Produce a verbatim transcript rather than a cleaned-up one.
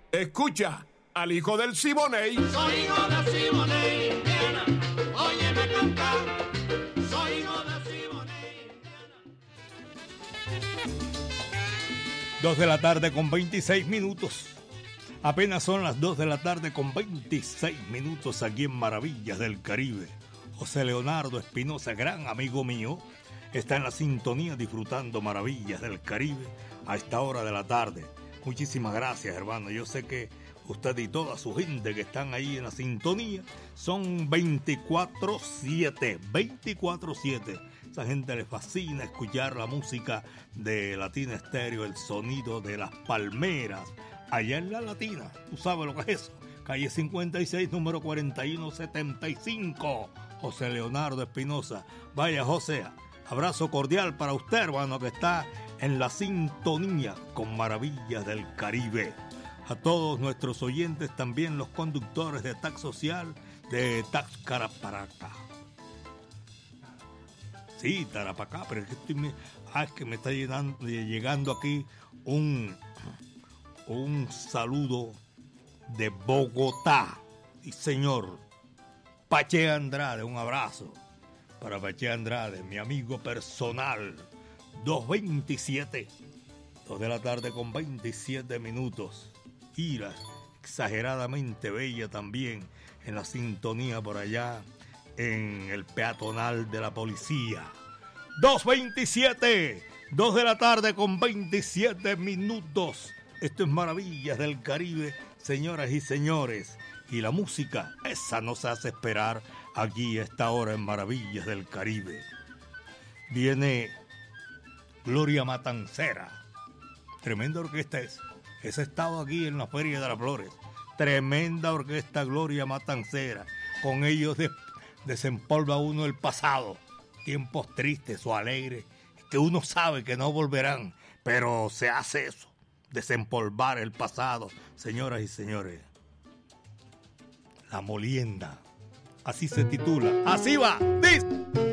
Escucha al hijo del Siboney. Soy hijo del Siboney, Indiana. Óyeme cantar. Soy hijo del Siboney, Indiana. Dos de la tarde con veintiséis minutos. Apenas son las dos de la tarde con veintiséis minutos aquí en Maravillas del Caribe. José Leonardo Espinosa, gran amigo mío, está en la sintonía disfrutando Maravillas del Caribe a esta hora de la tarde. Muchísimas gracias, hermano. Yo sé que usted y toda su gente que están ahí en la sintonía son veinticuatro siete. veinticuatro siete. Esa gente le fascina escuchar la música de Latina Estéreo, el sonido de las palmeras. Allá en la Latina, tú sabes lo que es eso. Calle cincuenta y seis, número cuarenta y uno setenta y cinco. José Leonardo Espinosa. Vaya, José, abrazo cordial para usted, hermano, que está en la sintonía con Maravillas del Caribe. A todos nuestros oyentes, también los conductores de Tax Social de Tax Caraparaca. Sí, Tarapacá, pero es que, estoy, ah, es que me está llegando, llegando aquí un, un saludo de Bogotá. Sí, señor. Pache Andrade, un abrazo para Pache Andrade, mi amigo personal. dos veintisiete, dos de la tarde con veintisiete minutos. Ira, exageradamente bella también en la sintonía por allá en el peatonal de la policía. dos veintisiete, dos de la tarde con veintisiete minutos. Esto es Maravillas del Caribe, señoras y señores. Y la música, esa no se hace esperar aquí a esta hora en Maravillas del Caribe. Viene Gloria Matancera. Tremenda orquesta es. Ese estado aquí en la Feria de las Flores. Tremenda orquesta Gloria Matancera. Con ellos de, desempolva uno el pasado. Tiempos tristes o alegres que uno sabe que no volverán. Pero se hace eso. Desempolvar el pasado. Señoras y señores. La Molienda. Así se titula. Así va. Dice.